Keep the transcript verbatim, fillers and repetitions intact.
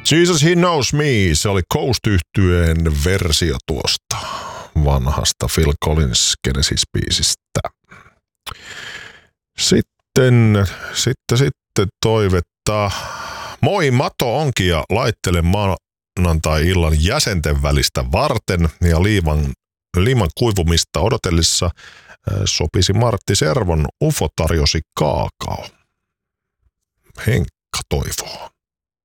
Jesus He Knows Me, se oli Coast-yhtyeen versio tuosta vanhasta Phil Collins Genesis-biisistä. Sitten, sitten, sitten toivetta. Moi, Mato onkin ja laittelen maanantai-illan jäsenten välistä varten ja liiman, liiman kuivumista odotellessa sopisi Martti Servon U F O tarjosi kaakao. Henkka toivoo.